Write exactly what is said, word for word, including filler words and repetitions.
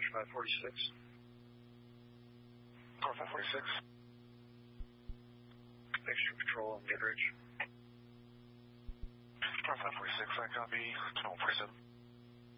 Roger, five forty-six. Car five forty-six. Extra Patrol on Goodrich. Car five forty-six, I copy. twelve forty-seven.